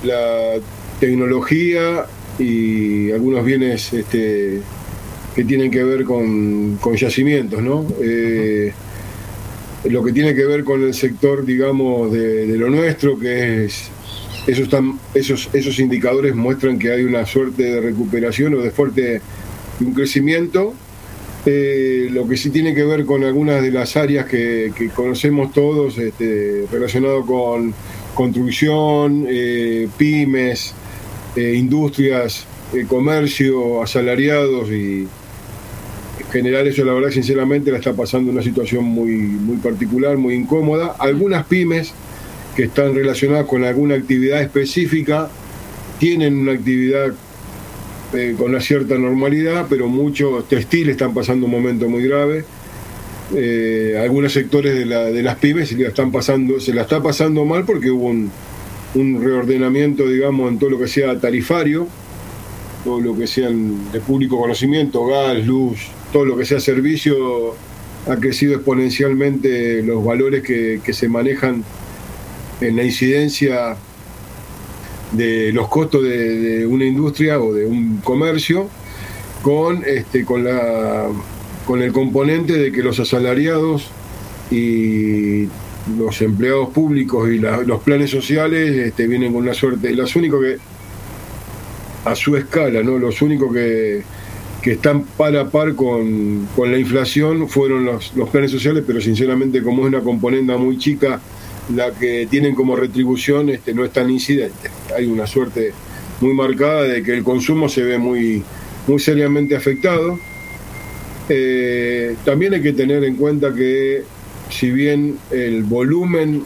la tecnología y algunos bienes que tienen que ver con yacimientos, ¿no? Lo que tiene que ver con el sector, digamos, de lo nuestro, que es esos indicadores muestran que hay una suerte de recuperación o de un crecimiento. Lo que sí tiene que ver con algunas de las áreas que conocemos todos, relacionado con construcción, pymes, industrias, comercio, asalariados, y en general eso, la verdad, sinceramente la está pasando una situación muy particular, muy incómoda. Algunas pymes que están relacionadas con alguna actividad específica tienen una actividad con una cierta normalidad, pero muchos textiles están pasando un momento muy grave. Algunos sectores de las pymes se la está pasando mal porque hubo un reordenamiento, digamos, en todo lo que sea tarifario, todo lo que sea de público conocimiento, gas, luz, todo lo que sea servicio. Ha crecido exponencialmente los valores que se manejan en la incidencia de los costos de una industria o de un comercio, con el componente de que los asalariados y los empleados públicos y los planes sociales vienen con una suerte. Los únicos que, a su escala, ¿no?, los únicos que están par a par con la inflación fueron los planes sociales, pero sinceramente, como es una componente muy chica la que tienen como retribución, no es tan incidente. Hay una suerte muy marcada de que el consumo se ve muy seriamente afectado. También hay que tener en cuenta que, si bien el volumen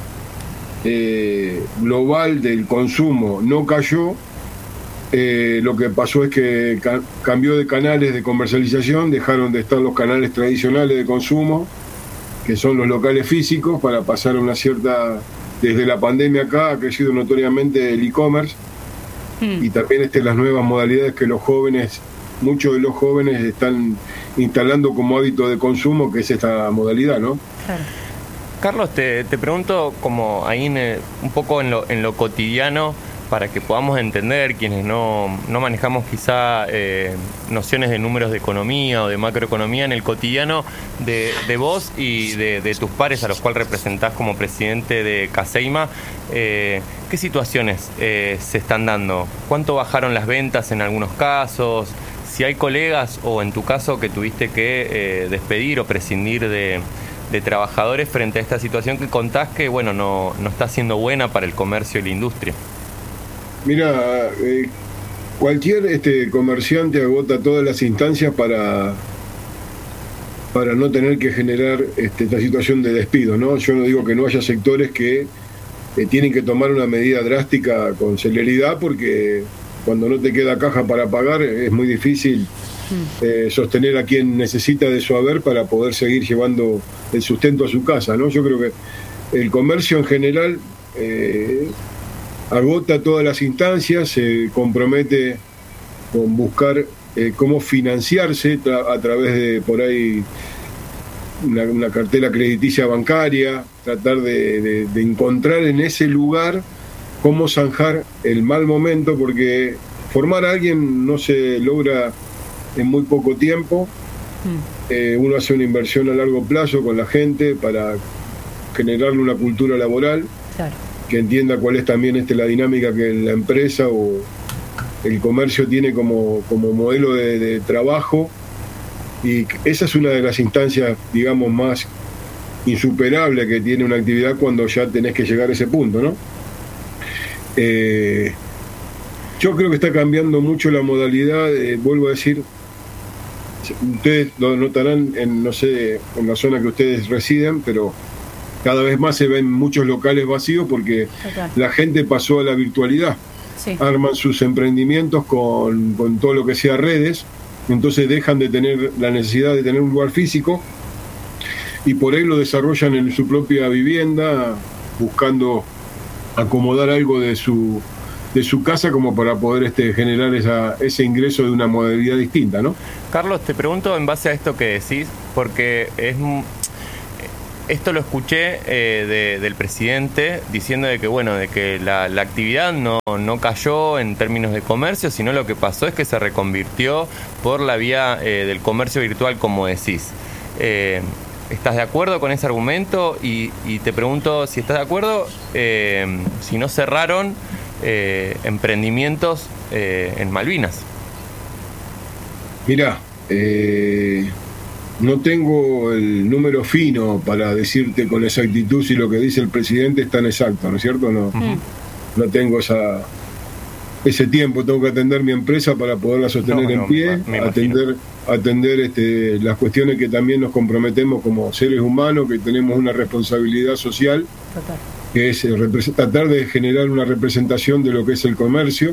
global del consumo no cayó, lo que pasó es que cambió de canales de comercialización, dejaron de estar los canales tradicionales de consumo, que son los locales físicos, para pasar a una cierta. Desde la pandemia acá ha crecido notoriamente el e-commerce, y también las nuevas modalidades que muchos de los jóvenes están instalando como hábito de consumo, que es esta modalidad, ¿no? Claro. Carlos, te pregunto, como ahí un poco en lo cotidiano, para que podamos entender, quienes no manejamos quizá nociones de números de economía o de macroeconomía, en el cotidiano de vos y de tus pares, a los cuales representás como presidente de CASEIMA. ¿Qué situaciones se están dando? ¿Cuánto bajaron las ventas en algunos casos? Si hay colegas, o en tu caso, que tuviste que despedir o prescindir de trabajadores frente a esta situación que contás, que bueno, no está siendo buena para el comercio y la industria. Mira, cualquier comerciante agota todas las instancias para no tener que generar esta situación de despido, ¿no? Yo no digo que no haya sectores que tienen que tomar una medida drástica con celeridad, porque cuando no te queda caja para pagar es muy difícil sostener a quien necesita de su haber para poder seguir llevando el sustento a su casa, ¿no? Yo creo que el comercio en general agota todas las instancias, se compromete con buscar cómo financiarse a través de, por ahí, una cartela crediticia bancaria, tratar de encontrar en ese lugar cómo zanjar el mal momento, porque formar a alguien no se logra en muy poco tiempo. Uno hace una inversión a largo plazo con la gente para generarle una cultura laboral. Claro. Que entienda cuál es también la dinámica que la empresa o el comercio tiene como modelo de trabajo, y esa es una de las instancias, digamos, más insuperables que tiene una actividad cuando ya tenés que llegar a ese punto, ¿no? Yo creo que está cambiando mucho la modalidad, vuelvo a decir, ustedes lo notarán no sé, en la zona que ustedes residen, pero cada vez más se ven muchos locales vacíos porque la gente pasó a la virtualidad. Sí. Arman sus emprendimientos con todo lo que sea redes, entonces dejan de tener la necesidad de tener un lugar físico, y por ahí lo desarrollan en su propia vivienda, buscando acomodar algo de su casa como para poder generar ese ingreso de una modalidad distinta, ¿no? Carlos, te pregunto en base a esto que decís, porque esto lo escuché del presidente diciendo de que, bueno, de que la actividad no cayó en términos de comercio, sino lo que pasó es que se reconvirtió por la vía del comercio virtual, como decís. ¿Estás de acuerdo con ese argumento? Y te pregunto si estás de acuerdo, si no cerraron emprendimientos en Malvinas. Mirá, no tengo el número fino para decirte con exactitud si lo que dice el presidente es tan exacto, ¿no es cierto? No, no tengo ese tiempo, tengo que atender mi empresa para poderla sostener en pie, atender las cuestiones que también nos comprometemos como seres humanos, que tenemos una responsabilidad social. Total. Que es tratar de generar una representación de lo que es el comercio.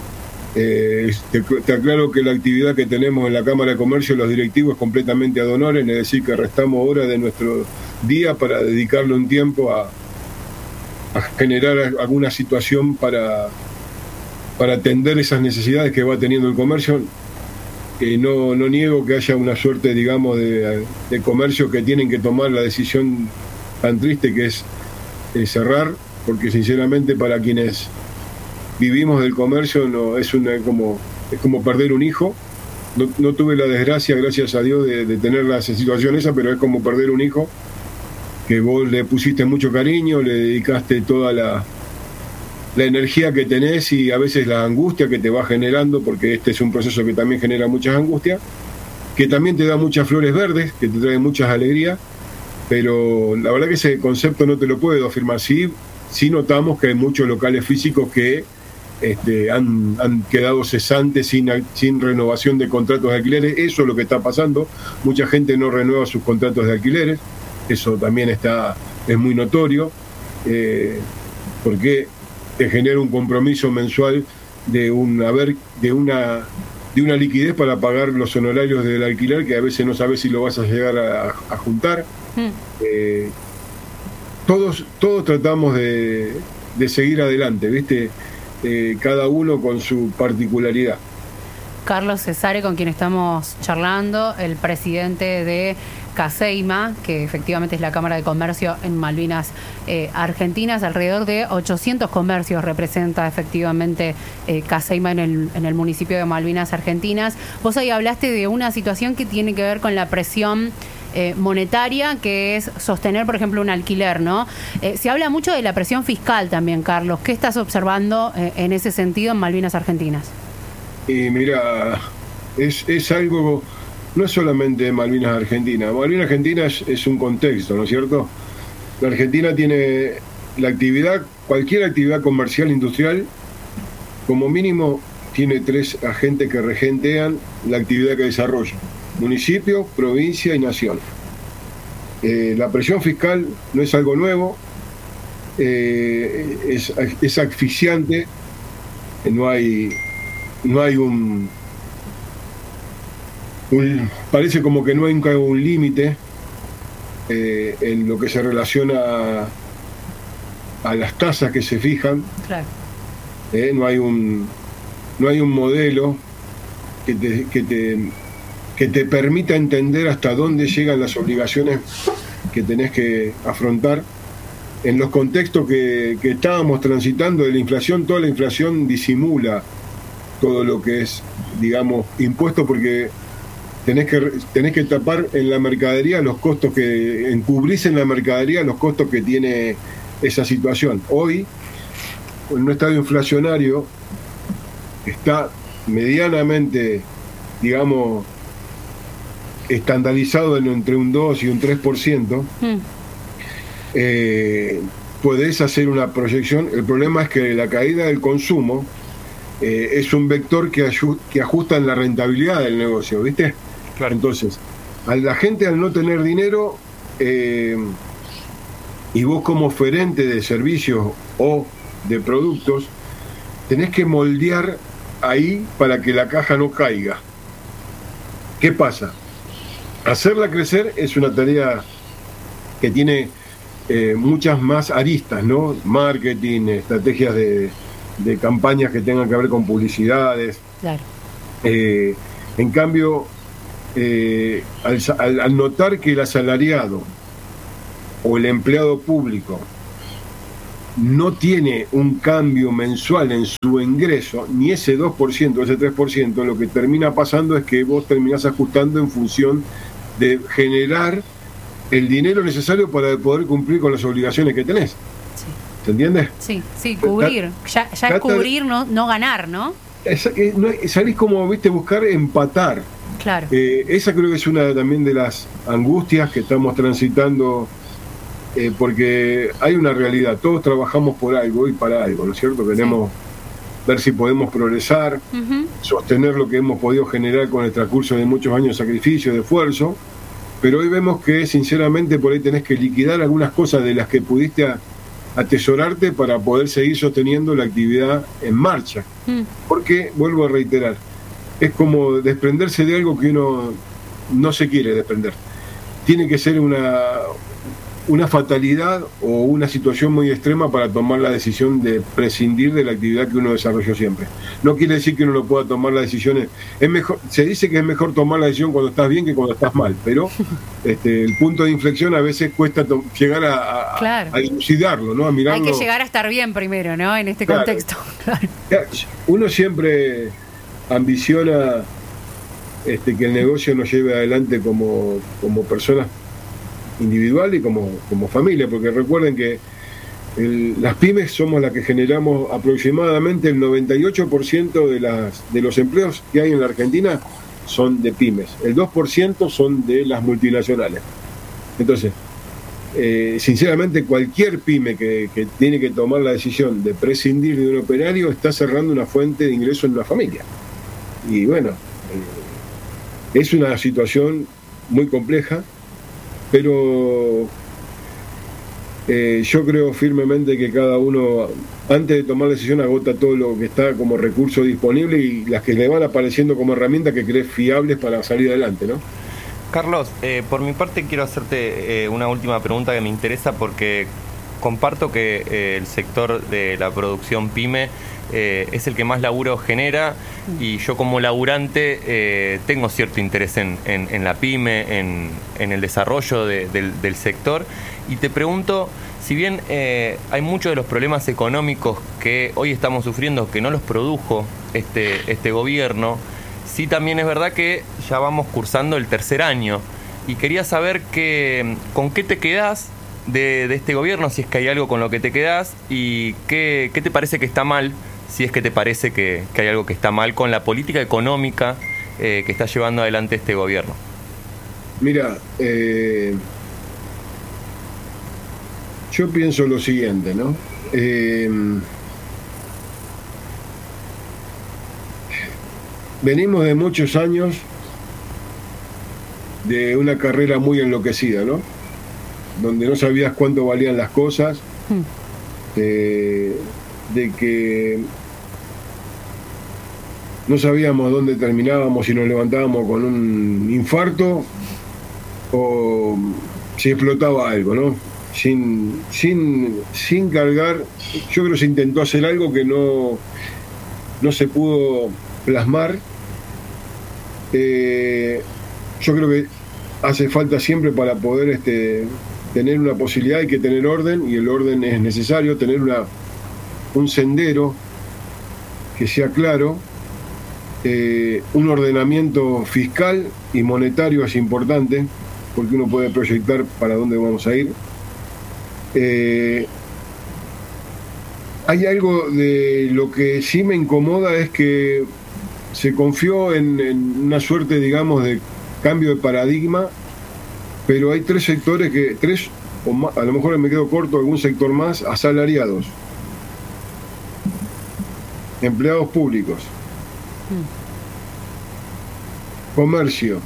Te aclaro que la actividad que tenemos en la Cámara de Comercio, los directivos, es completamente ad honorem, es decir, que restamos horas de nuestro día para dedicarle un tiempo a generar alguna situación para atender esas necesidades que va teniendo el comercio. No niego que haya una suerte, digamos, de comercio que tienen que tomar la decisión tan triste que es cerrar, porque sinceramente para quienes vivimos del comercio es como perder un hijo. No tuve la desgracia, gracias a Dios, de tener la situación esa, pero es como perder un hijo que vos le pusiste mucho cariño, le dedicaste toda la energía que tenés y a veces la angustia que te va generando, porque este es un proceso que también genera muchas angustias, que también te da muchas flores verdes, que te trae muchas alegrías, pero la verdad que ese concepto no te lo puedo afirmar. Sí notamos que hay muchos locales físicos que han quedado cesantes sin renovación de contratos de alquileres. Eso es lo que está pasando. Mucha gente no renueva sus contratos de alquileres. Eso también es muy notorio, porque te genera un compromiso mensual de una liquidez para pagar los honorarios del alquiler, que a veces no sabes si lo vas a llegar a juntar. Todos tratamos de seguir adelante, ¿viste? Cada uno con su particularidad. Carlos Cesare, con quien estamos charlando, el presidente de CASEIMA, que efectivamente es la Cámara de Comercio en Malvinas Argentinas. Alrededor de 800 comercios representa efectivamente CASEIMA en el municipio de Malvinas Argentinas. Vos ahí hablaste de una situación que tiene que ver con la presión monetaria, que es sostener, por ejemplo, un alquiler, ¿no? Se habla mucho de la presión fiscal también, Carlos. ¿Qué estás observando en ese sentido en Malvinas Argentinas? Y mira, es algo, no es solamente Malvinas Argentina. Malvinas Argentina es un contexto, ¿no es cierto? La Argentina tiene cualquier actividad comercial, industrial, como mínimo tiene 3 agentes que regentean la actividad que desarrolla: municipio, provincia y nación. La presión fiscal no es algo nuevo, es asfixiante, no hay parece como que no hay un límite en lo que se relaciona a las tasas que se fijan. Claro. No hay un modelo que te permita entender hasta dónde llegan las obligaciones que tenés que afrontar en los contextos que estábamos transitando de la inflación. Toda la inflación disimula todo lo que es, digamos, impuesto, porque tenés que tapar en la mercadería los costos encubrís en la mercadería los costos que tiene esa situación. Hoy, en un estado inflacionario, está medianamente, digamos, estandarizado entre un 2 y un 3%, podés hacer una proyección. El problema es que la caída del consumo es un vector que ajusta en la rentabilidad del negocio, ¿viste? Claro. Entonces, la gente, al no tener dinero, y vos como oferente de servicios o de productos, tenés que moldear ahí para que la caja no caiga. ¿Qué pasa? Hacerla crecer es una tarea que tiene muchas más aristas, ¿no? Marketing, estrategias de campañas que tengan que ver con publicidades. Claro. En cambio, al notar que el asalariado o el empleado público no tiene un cambio mensual en su ingreso, ni ese 2%, ese 3%, lo que termina pasando es que vos terminás ajustando en función de generar el dinero necesario para poder cumplir con las obligaciones que tenés. Sí. ¿Se entiende? Sí, cubrir. Ya es cubrir, no ganar, ¿no? Salís como, viste, buscar empatar. Claro. Esa creo que es una también de las angustias que estamos transitando, porque hay una realidad, todos trabajamos por algo y para algo, ¿no es cierto? Queremos ver si podemos progresar, sostener lo que hemos podido generar con el transcurso de muchos años de sacrificio, de esfuerzo, pero hoy vemos que sinceramente por ahí tenés que liquidar algunas cosas de las que pudiste atesorarte para poder seguir sosteniendo la actividad en marcha. Porque, vuelvo a reiterar, es como desprenderse de algo que uno no se quiere desprender. Tiene que ser una fatalidad o una situación muy extrema para tomar la decisión de prescindir de la actividad que uno desarrolló siempre. No quiere decir que uno no pueda tomar las decisiones. Es mejor, se dice que es mejor tomar la decisión cuando estás bien que cuando estás mal, pero el punto de inflexión a veces cuesta llegar a dilucidarlo, ¿no? A mirarlo. Hay que llegar a estar bien primero, ¿no? En este contexto. Claro. Uno siempre ambiciona que el negocio nos lleve adelante como personas individual y como familia, porque recuerden que las pymes somos las que generamos aproximadamente el 98% de los empleos que hay en la Argentina son de pymes, el 2% son de las multinacionales. Entonces, sinceramente cualquier pyme que tiene que tomar la decisión de prescindir de un operario está cerrando una fuente de ingreso en una familia. Y bueno, es una situación muy compleja, pero yo creo firmemente que cada uno, antes de tomar la decisión, agota todo lo que está como recurso disponible y las que le van apareciendo como herramientas que crees fiables para salir adelante, ¿no? Carlos, por mi parte quiero hacerte una última pregunta que me interesa porque comparto que el sector de la producción pyme es el que más laburo genera y yo como laburante tengo cierto interés en la pyme, en el desarrollo del sector y te pregunto, si bien hay muchos de los problemas económicos que hoy estamos sufriendo que no los produjo este gobierno, sí también es verdad que ya vamos cursando el tercer año y quería saber con qué te quedás de este gobierno, si es que hay algo con lo que te quedás y qué te parece que está mal, si es que te parece que hay algo que está mal con la política económica que está llevando adelante este gobierno. Mira, yo pienso lo siguiente, ¿no? Venimos de muchos años de una carrera muy enloquecida, ¿no? Donde no sabías cuánto valían las cosas, de que no sabíamos dónde terminábamos, si nos levantábamos con un infarto o si explotaba algo, ¿no? Sin cargar. Yo creo que se intentó hacer algo que no se pudo plasmar. Yo creo que hace falta siempre para poder tener una posibilidad, hay que tener orden, y el orden es necesario, tener un sendero que sea claro, un ordenamiento fiscal y monetario es importante, porque uno puede proyectar para dónde vamos a ir. Hay algo de lo que sí me incomoda, es que se confió en una suerte, digamos, de cambio de paradigma, pero hay tres sectores o más, a lo mejor me quedo corto, algún sector más, asalariados, empleados públicos, comercio,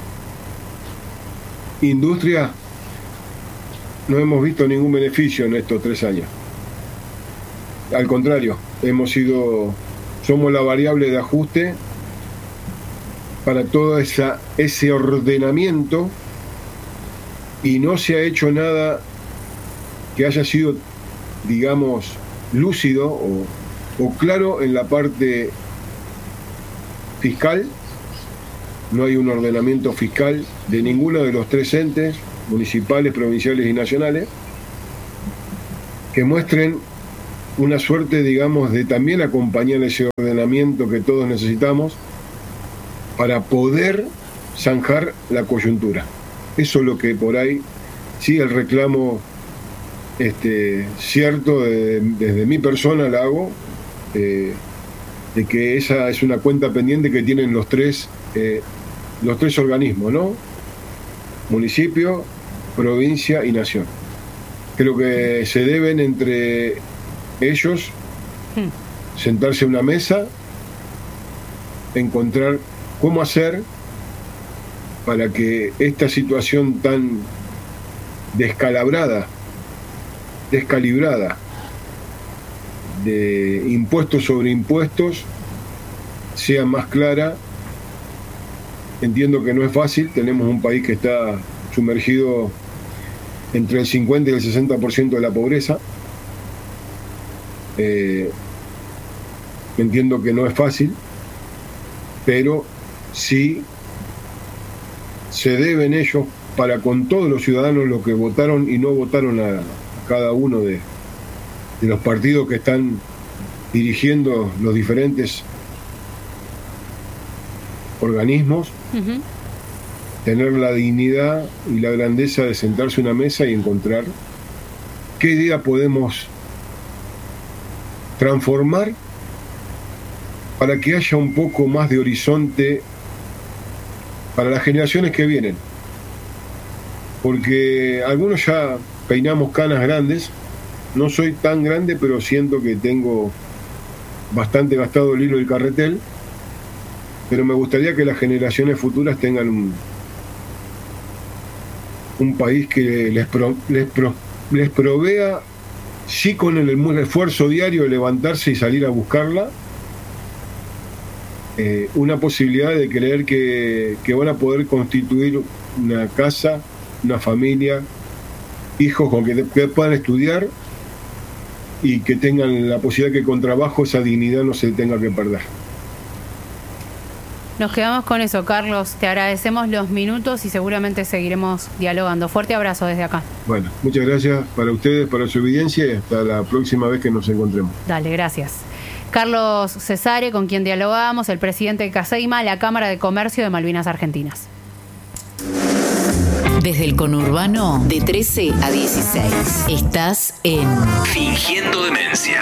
industria. No hemos visto ningún beneficio en estos 3 años. Al contrario, somos la variable de ajuste para todo ese ordenamiento, y no se ha hecho nada que haya sido, digamos, lúcido o claro en la parte fiscal. No hay un ordenamiento fiscal de ninguno de los 3 entes, municipales, provinciales y nacionales. que muestren una suerte, digamos, de también acompañar ese ordenamiento que todos necesitamos para poder zanjar la coyuntura. Eso es lo que por ahí, sí, el reclamo cierto desde mi persona la hago, de que esa es una cuenta pendiente que tienen los tres organismos, ¿no? Municipio, provincia y nación. Creo que se deben entre ellos sentarse a una mesa, encontrar cómo hacer para que esta situación tan descalibrada de impuestos sobre impuestos sea más clara. Entiendo que no es fácil, tenemos un país que está sumergido entre el 50 y el 60% de la pobreza. Entiendo que no es fácil, pero sí se deben ellos para con todos los ciudadanos, los que votaron y no votaron a cada uno de los partidos que están dirigiendo los diferentes organismos, tener la dignidad y la grandeza de sentarse a una mesa y encontrar qué idea podemos transformar para que haya un poco más de horizonte para las generaciones que vienen. Porque algunos ya peinamos canas grandes, no soy tan grande, pero siento que tengo bastante gastado el hilo del carretel, pero me gustaría que las generaciones futuras tengan un país que les provea, sí, con el esfuerzo diario de levantarse y salir a buscarla, una posibilidad de creer que van a poder constituir una casa, una familia, hijos con que puedan estudiar y que tengan la posibilidad que con trabajo esa dignidad no se tenga que perder. Nos quedamos con eso, Carlos. Te agradecemos los minutos y seguramente seguiremos dialogando. Fuerte abrazo desde acá. Bueno, muchas gracias para ustedes, para su evidencia, y hasta la próxima vez que nos encontremos. Dale, gracias. Carlos Cesare, con quien dialogamos, el presidente de CASEIMA, la Cámara de Comercio de Malvinas Argentinas. Desde el conurbano, de 13 a 16. Estás en Fingiendo Demencia.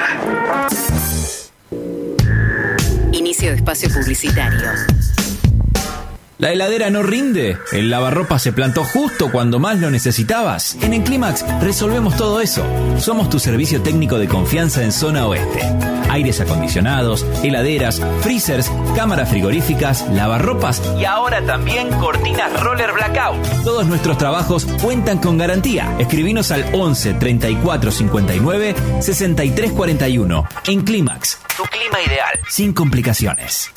Inicio de espacio publicitario. ¿La heladera no rinde? ¿El lavarropas se plantó justo cuando más lo necesitabas? En Enclimax resolvemos todo eso. Somos tu servicio técnico de confianza en zona oeste. Aires acondicionados, heladeras, freezers, cámaras frigoríficas, lavarropas y ahora también cortinas roller blackout. Todos nuestros trabajos cuentan con garantía. Escribinos al 11 34 59 63 41. Enclimax, tu clima ideal, sin complicaciones.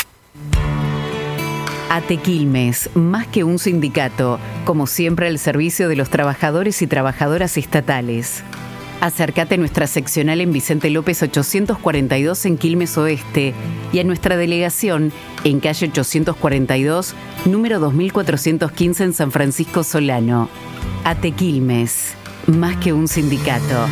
ATE Quilmes, más que un sindicato, como siempre al servicio de los trabajadores y trabajadoras estatales. Acércate a nuestra seccional en Vicente López 842 en Quilmes Oeste y a nuestra delegación en calle 842, número 2415 en San Francisco Solano. ATE Quilmes, más que un sindicato.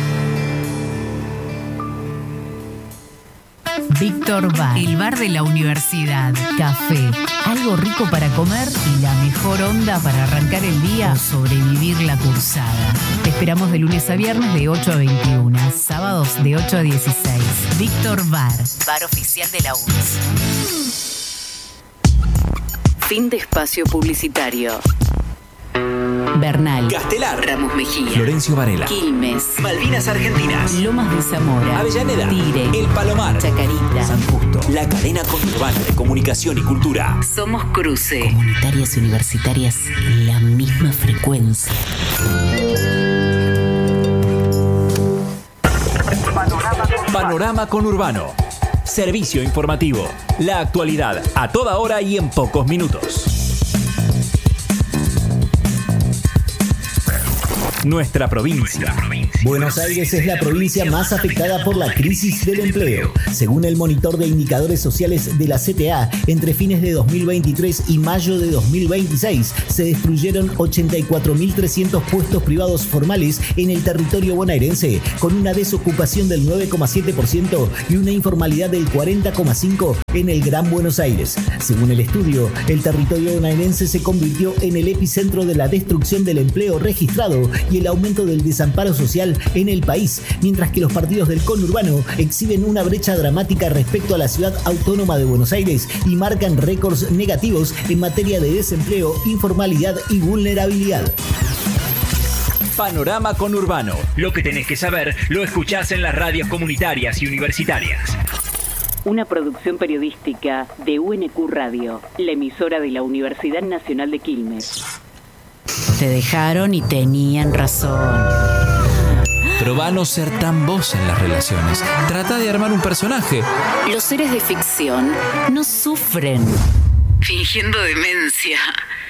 Víctor Bar, el bar de la universidad. Café, algo rico para comer y la mejor onda para arrancar el día o sobrevivir la cursada. Te esperamos de lunes a viernes de 8 a 21, sábados de 8 a 16. Víctor Bar, bar oficial de la UNS. Fin de espacio publicitario. Bernal, Castelar, Ramos Mejía, Florencio Varela, Quilmes, Malvinas Argentinas, Lomas de Zamora, Avellaneda, Tigre, El Palomar, Chacarita, San Justo. la cadena conurbana de comunicación y cultura. Somos Cruce. Comunitarias y universitarias en la misma frecuencia. Panorama Conurbano. Servicio informativo. La actualidad a toda hora y en pocos minutos. nuestra provincia. Buenos Aires es la provincia más afectada por la crisis del empleo. Según el monitor de indicadores sociales de la CTA, entre fines de 2023 y mayo de 2026 se destruyeron 84.300 puestos privados formales en el territorio bonaerense, con una desocupación del 9,7% y una informalidad del 40,5% en el Gran Buenos Aires. Según el estudio, el territorio bonaerense se convirtió en el epicentro de la destrucción del empleo registrado y el aumento del desamparo social en el país, mientras que los partidos del conurbano exhiben una brecha dramática respecto a la ciudad autónoma de Buenos Aires y marcan récords negativos en materia de desempleo, informalidad y vulnerabilidad. Panorama Conurbano. Lo que tenés que saber lo escuchás en las radios comunitarias y universitarias. Una producción periodística de UNQ Radio, la emisora de la Universidad Nacional de Quilmes. Te dejaron y tenían razón. Probá a no ser tan vos en las relaciones. Trata de armar un personaje. Los seres de ficción no sufren fingiendo demencia.